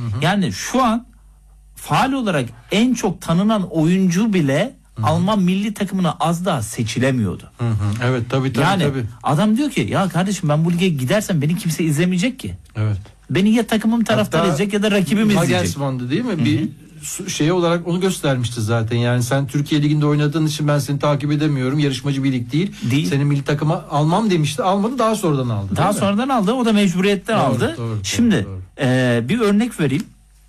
Yani şu an faal olarak en çok tanınan oyuncu bile Alman milli takımına az daha seçilemiyordu. Evet tabii. Yani adam diyor ki ya kardeşim ben bu lige gidersem beni kimse izlemeyecek ki. Evet. Beni ya takımım taraftarı izleyecek ya da rakibim izleyecek. Nagelsmann'dı değil mi? Bir şey olarak onu göstermişti zaten. Yani sen Türkiye Ligi'nde oynadığın için ben seni takip edemiyorum. Yarışmacı bir lig değil. Senin milli takıma almam demişti. Almadı, daha sonradan aldı. Daha sonradan aldı. O da mecburiyetten aldı. Şimdi bir örnek vereyim.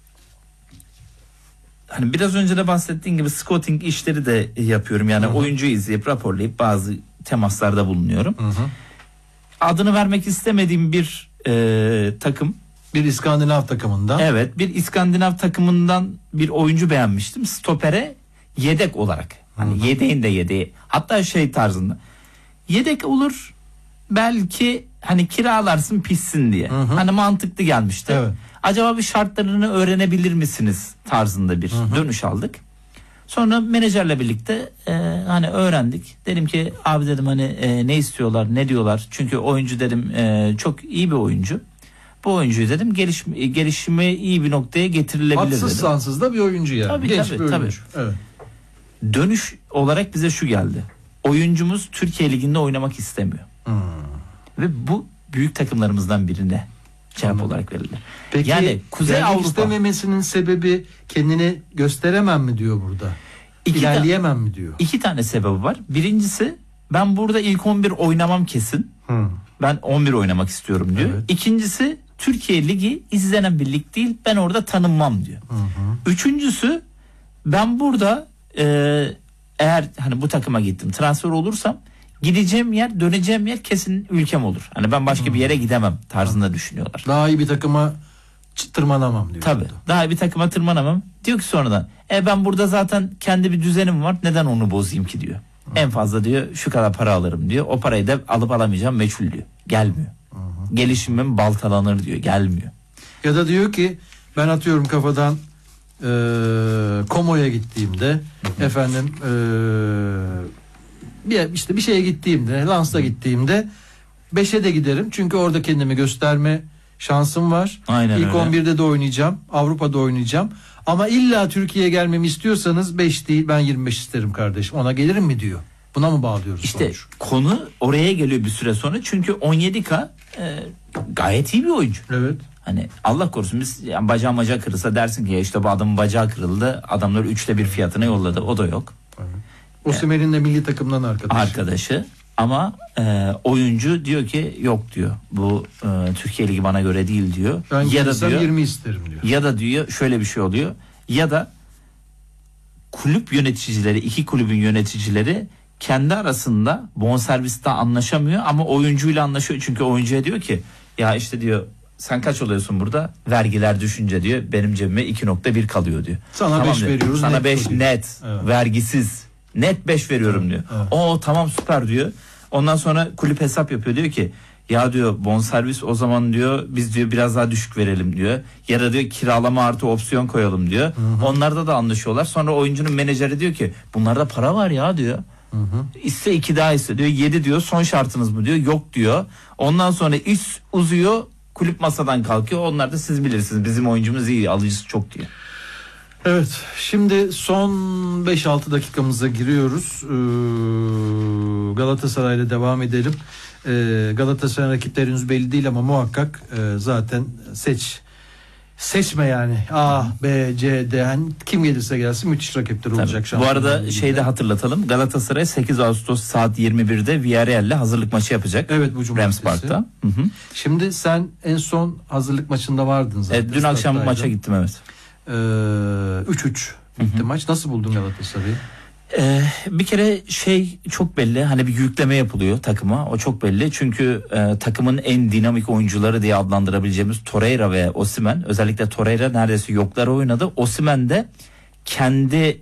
Hani biraz önce de bahsettiğim gibi scouting işleri de yapıyorum. Yani oyuncuyu izleyip raporlayıp bazı temaslarda bulunuyorum. Adını vermek istemediğim bir takım. Bir İskandinav takımından. Evet, bir İskandinav takımından bir oyuncu beğenmiştim. Stopere yedek olarak. Hani yedeğin de yedeği. Hatta şey tarzında. Yedek olur belki hani kiralarsın pişsin diye. Hani mantıklı gelmişti. Evet. Acaba bir şartlarını öğrenebilir misiniz tarzında bir dönüş aldık. Sonra menajerle birlikte hani öğrendik. Dedim ki abi dedim hani ne istiyorlar, ne diyorlar. Çünkü oyuncu dedim çok iyi bir oyuncu. Bu oyuncuyu dedim gelişimi iyi bir noktaya getirilebilir dedim. Hatsız sansız da bir oyuncu yani. Tabii, genç tabii, bir oyuncu. Evet. Dönüş olarak bize şu geldi. Oyuncumuz Türkiye Ligi'nde oynamak istemiyor. Ve bu büyük takımlarımızdan birine cevap olarak verildi. Peki yani Kuzey Avrupa istememesinin sebebi kendini gösteremem mi diyor burada? İlerleyemem mi diyor? 2 tane sebebi var. Birincisi ben burada ilk 11 oynamam kesin. Ben 11 oynamak istiyorum diyor. Evet. İkincisi Türkiye Ligi izlenen bir lig değil. Ben orada tanınmam diyor. Üçüncüsü ben burada eğer hani bu takıma gittim transfer olursam gideceğim yer, döneceğim yer kesin ülkem olur. Hani ben başka bir yere gidemem tarzında düşünüyorlar. Daha iyi bir takıma tırmanamam diyor. Tabii. Daha iyi bir takıma tırmanamam. Diyor ki sonradan ben burada zaten kendi bir düzenim var. Neden onu bozayım ki diyor. En fazla diyor şu kadar para alırım diyor. O parayı da alıp alamayacağım meçhul diyor. Gelmiyor. Gelişimim baltalanır diyor. Gelmiyor. Ya da diyor ki ben atıyorum kafadan Komo'ya gittiğimde efendim bir şeye gittiğimde, Lans'ta gittiğimde 5'e de giderim. Çünkü orada kendimi gösterme şansım var. Aynen İlk öyle. 11'de de oynayacağım. Avrupa'da oynayacağım. Ama illa Türkiye'ye gelmemi istiyorsanız 5 değil ben 25 isterim kardeşim. Ona gelirim mi diyor. Buna mı bağlıyoruz? İşte sonuç? konu oraya geliyor bir süre sonra. Çünkü 17K gayet iyi bir oyuncu. Evet. Hani Allah korusun biz yani bacağı kırılsa dersin ki ya işte bu adamın bacağı kırıldı. Adamlar 3'te 1 fiyatına yolladı. O da yok. Evet. Osimhen'in de milli takımdan arkadaşı. Ama oyuncu diyor ki yok diyor. Bu Türkiye Ligi bana göre değil diyor. Ben ya da diyor 20 isterim diyor. Ya da diyor şöyle bir şey oluyor. Ya da kulüp yöneticileri, 2 kulübün yöneticileri kendi arasında bonserviste anlaşamıyor ama oyuncuyla anlaşıyor. Çünkü oyuncuya diyor ki ya işte diyor sen kaç oluyorsun burada? Vergiler düşünce diyor benim cebime 2.1 kalıyor diyor. Sana 5 veriyoruz. Sana 5 net, evet. Vergisiz. Net 5 veriyorum evet, diyor. Evet. O tamam süper diyor. Ondan sonra kulüp hesap yapıyor diyor ki ya diyor bonservis o zaman diyor biz diyor biraz daha düşük verelim diyor. Ya da diyor kiralama artı opsiyon koyalım diyor. Onlarda da anlaşıyorlar. Sonra oyuncunun menajeri diyor ki bunlarda para var ya diyor. İste 2 daha iste diyor. 7 diyor son şartınız mı diyor. Yok diyor. Ondan sonra iş uzuyor. Kulüp masadan kalkıyor. Onlar da siz bilirsiniz. Bizim oyuncumuz iyi. Alıcısı çok diyor. Evet. Şimdi son 5-6 dakikamıza giriyoruz. Galatasaray'la devam edelim. Galatasaray rakipleri henüz belli değil ama muhakkak zaten seçme yani. A, B, C, D. Yani kim gelirse gelsin müthiş rakipler olacak. Bu arada şeyde hatırlatalım. Galatasaray 8 Ağustos saat 21'de Villarreal'le hazırlık maçı yapacak. Evet bu cumartesi. Rams Park'ta. Şimdi sen en son hazırlık maçında vardın zaten. Dün akşam maça gittim evet. 3-3 bitti maç. Nasıl buldun Galatasaray'ı? Bir kere çok belli, hani bir yükleme yapılıyor takıma, o çok belli çünkü takımın en dinamik oyuncuları diye adlandırabileceğimiz Torreira ve Osimhen, özellikle Torreira neredeyse yokları oynadı. Osimhen de kendi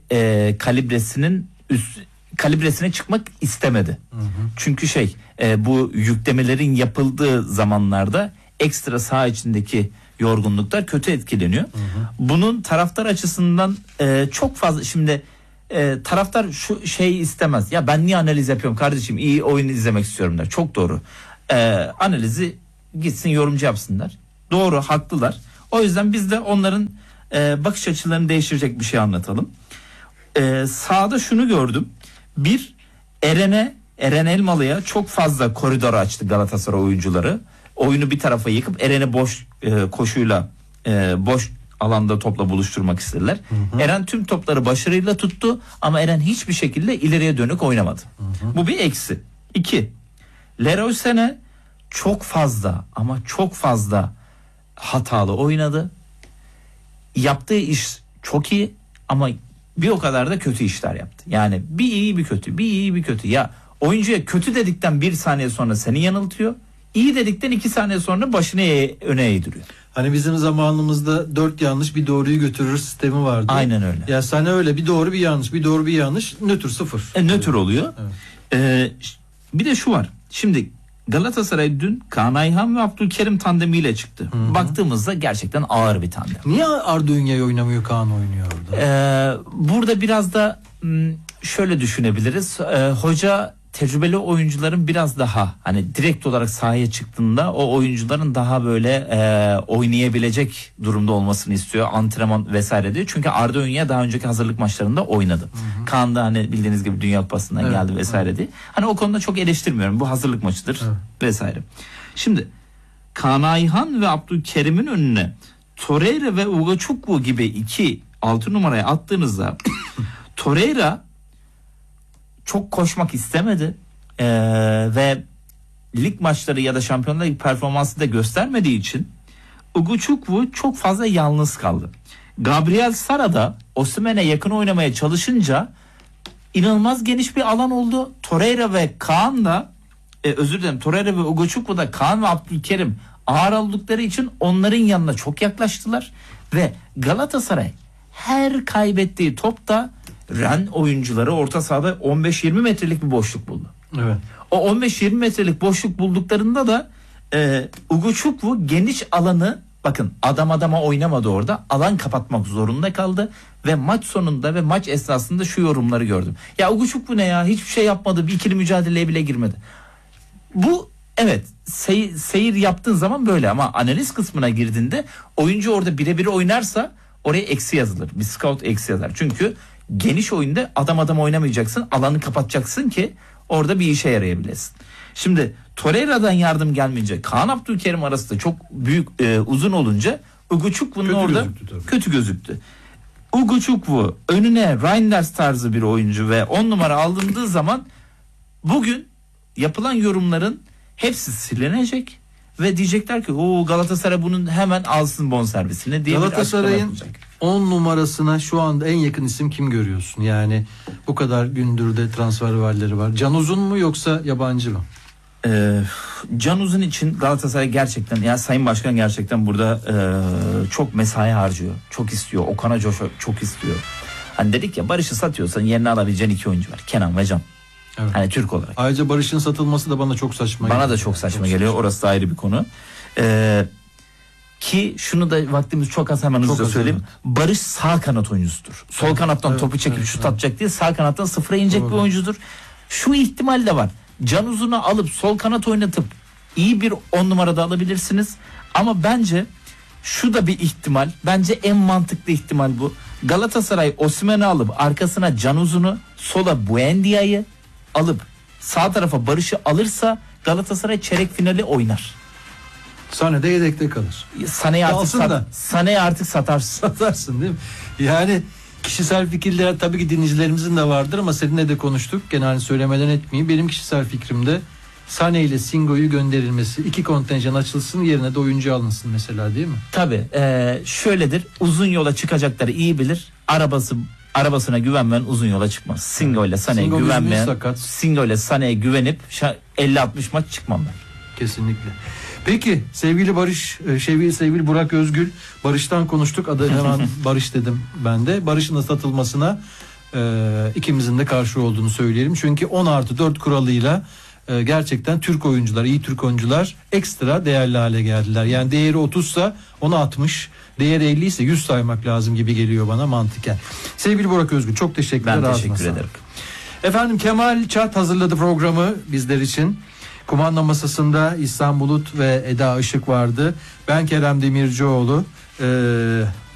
kalibresine çıkmak istemedi. Çünkü bu yüklemelerin yapıldığı zamanlarda ekstra saha içindeki yorgunluklar kötü etkileniyor. Bunun taraftar açısından çok fazla şimdi taraftar şu istemez. Ya ben niye analiz yapıyorum kardeşim? İyi oyun izlemek istiyorum der. Çok doğru. Analizi gitsin yorumcu yapsınlar. Doğru, haklılar. O yüzden biz de onların bakış açılarını değiştirecek bir şey anlatalım. Sahada şunu gördüm. Eren Elmalı'ya çok fazla koridor açtı Galatasaray oyuncuları. Oyunu bir tarafa yıkıp Eren'i boş koşuyla boş alanda topla buluşturmak istediler. Eren tüm topları başarıyla tuttu ama Eren hiçbir şekilde ileriye dönük oynamadı. Bu bir eksi. 2. Leroy Sané çok fazla hatalı oynadı. Yaptığı iş çok iyi ama bir o kadar da kötü işler yaptı. Yani bir iyi bir kötü, bir iyi bir kötü. Ya oyuncuya kötü dedikten 1 saniye sonra seni yanıltıyor. İyi dedikten 2 saniye sonra başını öne eğdiriyor. Hani bizim zamanımızda 4 yanlış bir doğruyu götürür sistemi vardı. Aynen öyle. Ya sana öyle bir doğru bir yanlış, bir doğru bir yanlış, nötr 0. Nötr oluyor. Evet. Bir de şu var. Şimdi Galatasaray dün Kaan Ayhan ve Abdülkerim tandemiyle çıktı. Baktığımızda gerçekten ağır bir tandem. Niye Arda Ünyay oynamıyor, Kaan oynuyor orada? Burada biraz da şöyle düşünebiliriz. Hoca tecrübeli oyuncuların biraz daha hani direkt olarak sahaya çıktığında o oyuncuların daha böyle oynayabilecek durumda olmasını istiyor. Antrenman vesaire diyor. Çünkü Arda Ünyay daha önceki hazırlık maçlarında oynadı. Kaan da hani bildiğiniz gibi Dünya Kupası'ndan geldi vesaire diye. Hani o konuda çok eleştirmiyorum. Bu hazırlık maçıdır vesaire. Şimdi Kaan Ayhan ve Abdülkerim'in önüne Torreira ve Ugochukwu gibi 2 6 numaraya attığınızda Torreira çok koşmak istemedi ve lig maçları ya da Şampiyonlar Ligi performansı da göstermediği için Ugochukwu çok fazla yalnız kaldı. Gabriel Sara da Osimhen'e yakın oynamaya çalışınca inanılmaz geniş bir alan oldu. Torreira ve Kaan da Torreira ve Ugochukwu da Kaan ve Abdülkerim ağır oldukları için onların yanına çok yaklaştılar ve Galatasaray her kaybettiği topta Ren oyuncuları orta sahada 15-20 metrelik bir boşluk buldu. Evet. O 15-20 metrelik boşluk bulduklarında da Ugochukwu geniş alanı, bakın adam adama oynamadı orada, alan kapatmak zorunda kaldı ve maç sonunda ve maç esnasında şu yorumları gördüm. Ya Ugochukwu ne ya, hiçbir şey yapmadı, bir ikili mücadeleye bile girmedi. Bu evet seyir yaptığın zaman böyle ama analiz kısmına girdiğinde oyuncu orada birebir oynarsa oraya eksi yazılır. Bir scout eksi yazar. Çünkü geniş oyunda adam adam oynamayacaksın. Alanı kapatacaksın ki orada bir işe yarayabilesin. Şimdi Torreira'dan yardım gelmeyince Kaan Abdülkerim arası da çok büyük uzun olunca Ugochukwu orada kötü gözüktü. Ugochukwu önüne Reinders tarzı bir oyuncu ve 10 numara alındığı zaman bugün yapılan yorumların hepsi silinecek ve diyecekler ki o Galatasaray bunun hemen alsın bonservisini diye Galatasaray'ın 10 numarasına şu anda en yakın isim kim görüyorsun? Yani bu kadar gündür de transfer haberleri var. Can Uzun mu yoksa yabancı mı? Can Uzun için Galatasaray gerçekten, ya Sayın Başkan gerçekten burada çok mesai harcıyor. Çok istiyor. Okan Hoca çok istiyor. Hani dedik ya, Barış'ı satıyorsan yerine alabileceğin 2 oyuncu var. Kenan ve Can. Evet. Hani Türk olarak. Ayrıca Barış'ın satılması da bana çok saçma geliyor. Bana da çok saçma geliyor. Orası da ayrı bir konu. Ki şunu da vaktimiz çok az, hemen hızlıca söyleyeyim. Barış sağ kanat oyuncusudur. Sol kanattan topu çekip şut atacak değil, sağ kanattan sıfıra inecek bir oyuncudur. Şu ihtimal de var. Can Uzun'u alıp sol kanat oynatıp iyi bir 10 numarada alabilirsiniz. Ama bence şu da bir ihtimal. Bence en mantıklı ihtimal bu. Galatasaray Osimhen'i alıp arkasına Can Uzun'u, sola Buendia'yı alıp sağ tarafa Barış'ı alırsa Galatasaray çeyrek finali oynar. Sané de yedekte kalır. Sané'yi artık satarsın değil mi? Yani kişisel fikirler tabii ki dinleyicilerimizin de vardır ama seninle de konuştuk. Genelde söylemeden etmeyeyim. Benim kişisel fikrimde Sané ile Singo'yu gönderilmesi, 2 kontenjan açılsın, yerine de oyuncu alınsın mesela, değil mi? Tabii. Şöyledir. Uzun yola çıkacakları iyi bilir. Arabasına güvenmeyen uzun yola çıkmaz. Singo ile Sané'ye güvenmeyen, Singo ile Sané'ye güvenip 50-60 maç çıkmam ben. Kesinlikle. Peki sevgili Barış, sevgili Burak Özgül, Barış'tan konuştuk. Adı hemen Barış dedim ben de. Barış'ın da satılmasına ikimizin de karşı olduğunu söyleyelim. Çünkü 10+4 kuralıyla gerçekten Türk oyuncular, iyi Türk oyuncular ekstra değerli hale geldiler. Yani değeri 30'sa onu 60, değeri 50 ise 100 saymak lazım gibi geliyor bana mantıken. Sevgili Burak Özgül, çok teşekkürler. Ben teşekkür ederim. Efendim, Kemal Çat hazırladı programı bizler için. Kumanda masasında İhsan Bulut ve Eda Işık vardı. Ben Kerem Demircioğlu.